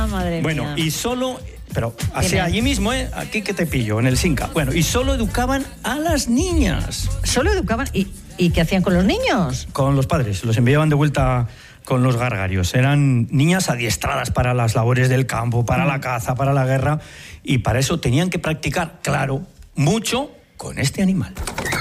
Madre bueno, mía. y solo... Pero así allí mismo, aquí que te pillo, en el Sinca. Bueno, y solo educaban a las niñas. ¿Solo educaban? ¿Y qué hacían con los niños? Con los padres, los enviaban de vuelta con los gargarios. Eran niñas adiestradas para las labores del campo, para la caza, para la guerra, y para eso tenían que practicar, claro, mucho con este animal.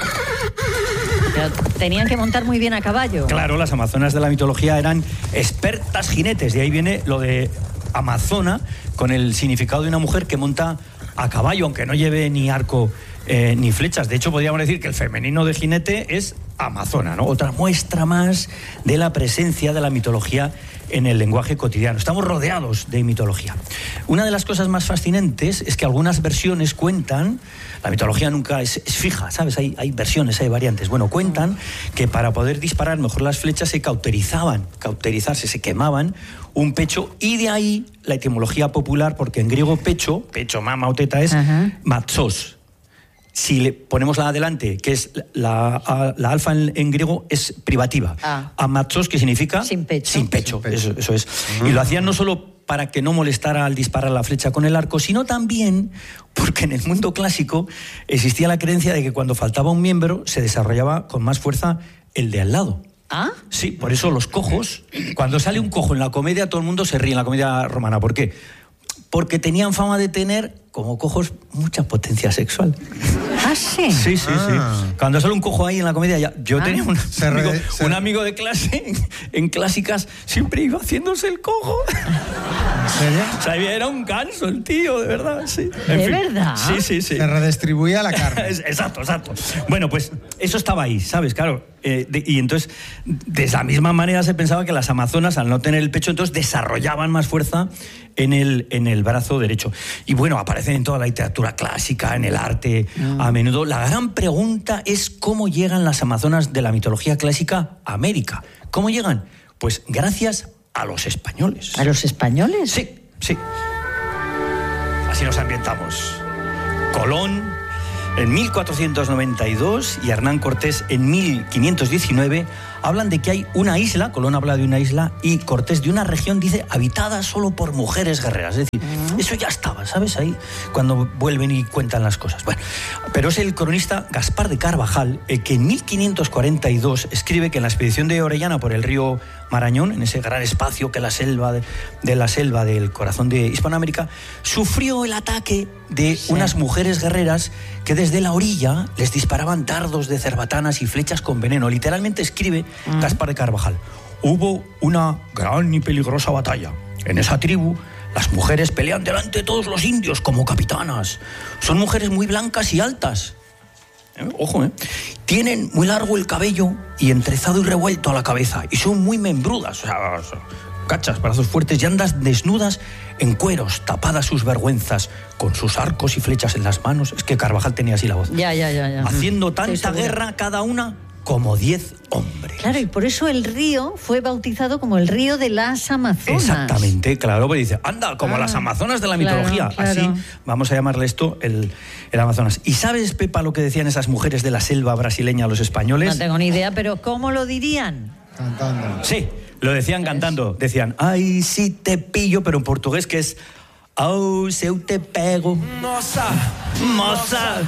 Pero tenían que montar muy bien a caballo. Claro, las amazonas de la mitología eran expertas jinetes, de ahí viene lo de amazona, con el significado de una mujer que monta a caballo, aunque no lleve ni arco ni flechas. De hecho, podríamos decir que el femenino de jinete es amazona, ¿no? Otra muestra más de la presencia de la mitología en el lenguaje cotidiano. Estamos rodeados de mitología. Una de las cosas más fascinantes es que algunas versiones cuentan, la mitología nunca es fija, ¿sabes? Hay versiones, hay variantes. Bueno, cuentan que para poder disparar mejor las flechas se cauterizarse, se quemaban un pecho, y de ahí la etimología popular, porque en griego pecho, mama o teta, es matsos. Si le ponemos la adelante, que es la alfa en griego, es privativa. Amatsos, que significa sin pecho. Sin pecho. Eso es. Y lo hacían no solo para que no molestara al disparar la flecha con el arco, sino también porque en el mundo clásico existía la creencia de que cuando faltaba un miembro se desarrollaba con más fuerza el de al lado. ¿Ah? Sí, por eso los cojos, cuando sale un cojo en la comedia, todo el mundo se ríe en la comedia romana. ¿Por qué? Porque tenían fama de tener, como cojos, mucha potencia sexual. ¿Ah, sí? Sí. Cuando sale un cojo ahí en la comedia, yo tenía un amigo de clase en clásicas, siempre iba haciéndose el cojo. ¿En serio? O sea, era un ganso el tío, de verdad, sí. ¿De verdad? Sí. Se redistribuía la carne. Exacto. Bueno, pues eso estaba ahí, ¿sabes? Claro. Y entonces, de esa misma manera se pensaba que las amazonas, al no tener el pecho, entonces desarrollaban más fuerza en el brazo derecho. Y bueno, aparecen en toda la literatura clásica, en el arte, a menudo. La gran pregunta es cómo llegan las amazonas de la mitología clásica a América. ¿Cómo llegan? Pues gracias a los españoles. ¿A los españoles? Sí. Así nos ambientamos. Colón en 1492 y Hernán Cortés en 1519 hablan de que hay una isla, Colón habla de una isla y Cortés de una región, dice, habitada solo por mujeres guerreras. Es decir, eso ya estaba, ¿sabes? Ahí, cuando vuelven y cuentan las cosas. Bueno, pero es el cronista Gaspar de Carvajal el que en 1542 escribe que en la expedición de Orellana por el río Marañón, en ese gran espacio que la selva del corazón de Hispanoamérica, sufrió el ataque de unas mujeres guerreras que desde la orilla les disparaban dardos de cerbatanas y flechas con veneno. Literalmente escribe Gaspar de Carvajal: hubo una gran y peligrosa batalla. En esa tribu las mujeres pelean delante de todos los indios como capitanas. Son mujeres muy blancas y altas. Ojo, tienen muy largo el cabello y entrezado y revuelto a la cabeza, y son muy membrudas, o sea, cachas, brazos fuertes, y andan desnudas en cueros, tapadas sus vergüenzas, con sus arcos y flechas en las manos. Es que Carvajal tenía así la voz. Ya. Haciendo tanta guerra cada una como 10 hombres. Claro, y por eso el río fue bautizado como el río de las Amazonas. Exactamente, claro, pues dice, anda, como las Amazonas de la mitología. Claro. Así vamos a llamarle esto el Amazonas. ¿Y sabes, Pepa, lo que decían esas mujeres de la selva brasileña a los españoles? No tengo ni idea, pero ¿cómo lo dirían? Cantando. Sí, lo decían cantando. Decían, ay, si te pillo, pero en portugués, que es, oh, se eu te pego. Moza,